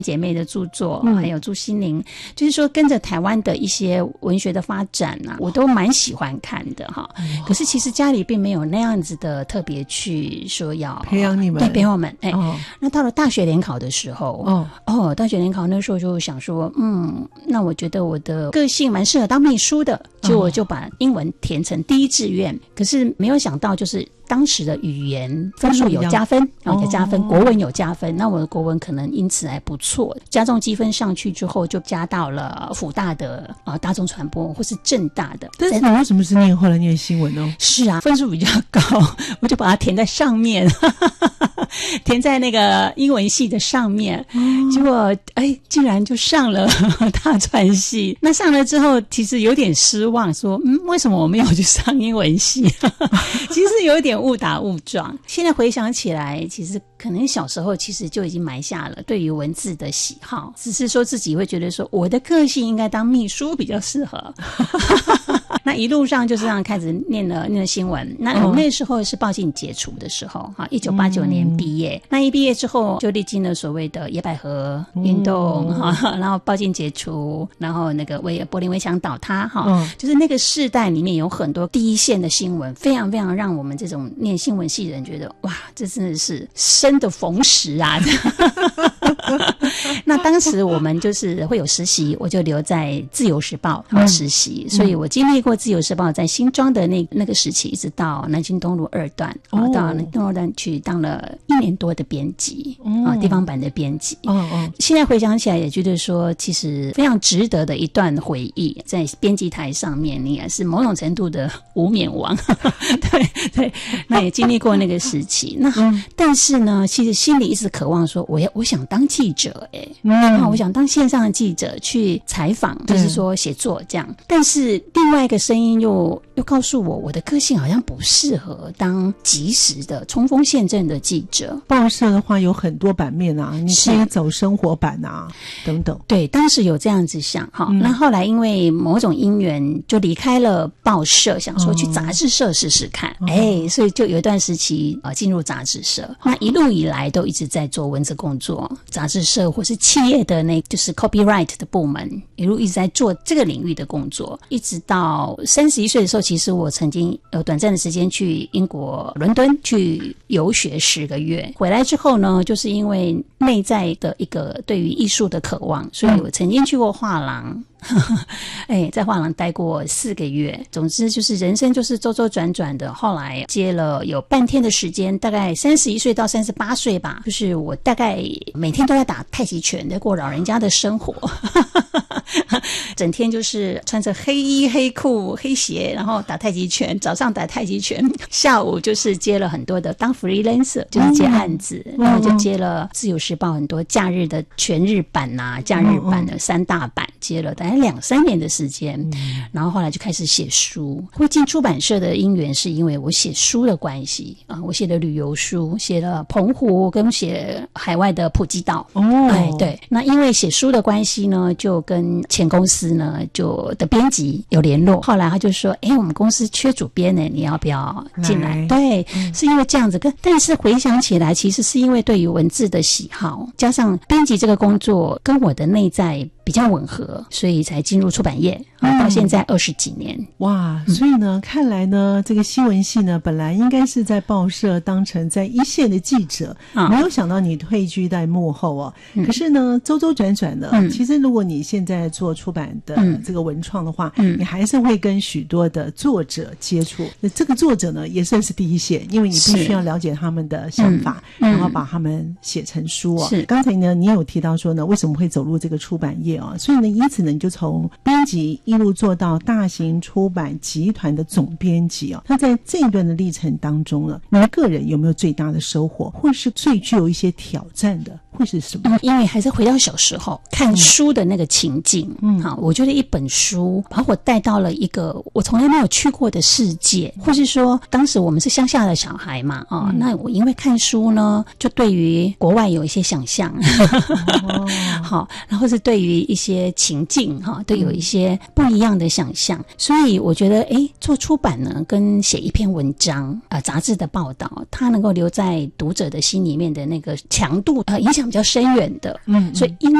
姐妹的著作，还有朱西甯，就是说跟着台湾的一些文学的发展啊，我都蛮喜欢看的哈。可是其实家里并没有那样子的特别去说要培养你们， 对，培养我们。那到了大学联考的时候，大学联考那时候就想说，那我觉得我的个性蛮适合当秘书的，就我就把英文填成第一志愿。可是没有想到就是当时的语言分数有加分，有加分，国文有加分，那我的国文可能因此还不错，加重积分上去之后就加到了辅大的大众传播或是政大的。 但是你为什么是后来念新闻呢？ 是啊，分数比较高，我就把它填在上面填在那个英文系的上面，结果竟然就上了大传系。那上了之后其实有点失望，说为什么我没有去上英文系其实有一点误打误撞。现在回想起来，其实可能小时候其实就已经埋下了对于文字的喜好，只是说自己会觉得说我的个性应该当秘书比较适合那一路上就是这样开始念了新闻。那我那时候是报禁解除的时候，1989年毕业。那一毕业之后就历经了所谓的野百合运动然后报禁解除，然后那个柏林围墙倒塌就是那个世代里面有很多第一线的新闻，非常非常让我们这种念新闻系的人觉得哇，这真的是生的逢时啊那当时我们就是会有实习，我就留在自由时报实习，所以我经历过自由时报在新庄的那个时期，一直到南京东路2段到南京东路2段去当了1年多的编辑地方版的编辑现在回想起来也觉得说其实非常值得的一段回忆，在编辑台上面你也是某种程度的无冕王对，那也经历过那个时期那但是呢其实心里一直渴望说我想当记者我想当线上的记者去采访，就是说写作这样。但是另外一个声音又告诉我的个性好像不适合当即时的冲锋陷阵的记者。 报社的话有很多版面啊，你可以走生活版啊等等。 对，当时有这样子想那后来因为某种因缘就离开了报社，想说去杂志社试试看所以就有一段时期进入杂志社。那一路以来都一直在做文字工作，杂志社或是企业的就是 copyright 的部门，一路一直在做这个领域的工作，一直到31岁的时候，其实我曾经有短暂的时间去英国伦敦去游学10个月。回来之后呢，就是因为内在的一个对于艺术的渴望，所以我曾经去过画廊在画廊待过4个月。总之就是人生就是周周转转的，后来接了有半天的时间，大概31岁到38岁吧，就是我大概每天都在打太极拳，在过老人家的生活整天就是穿着黑衣黑裤黑鞋，然后打太极拳，早上打太极拳，下午就是接了很多的当 freelancer 就是接案子然后就接了自由时报很多假日的全日版假日版的3大版，接了大概2-3年的时间然后后来就开始写书。会进出版社的因缘是因为我写书的关系我写了旅游书，写了澎湖跟写海外的普吉岛对。那因为写书的关系呢，就跟前公司呢就的编辑有联络，后来他就说我们公司缺主编呢，你要不要进来？对，是因为这样子。但是回想起来，其实是因为对于文字的喜好，加上编辑这个工作跟我的内在比较吻合，所以才进入出版业到现在20几年。 哇，所以呢看来呢这个新闻系呢本来应该是在报社当成在一线的记者没有想到你退居在幕后可是呢周周转转的其实如果你现在做出版的这个文创的话你还是会跟许多的作者接触，这个作者呢也算是第一线，因为你必须要了解他们的想法然后把他们写成书是刚才呢你有提到说呢为什么会走入这个出版业所以呢因此呢你就从编辑一路做到大型出版集团的总编辑那在这一段的历程当中呢，你个人有没有最大的收获，或是最具有一些挑战的会是什么？ 因为还是回到小时候看书的那个情境我觉得一本书把我带到了一个我从来没有去过的世界，或是说当时我们是乡下的小孩嘛那我因为看书呢就对于国外有一些想象好，然后是对于一些情境都有一些不一样的想象，所以我觉得做出版呢跟写一篇文章杂志的报道，它能够留在读者的心里面的那个强度影响比较深远的，所以因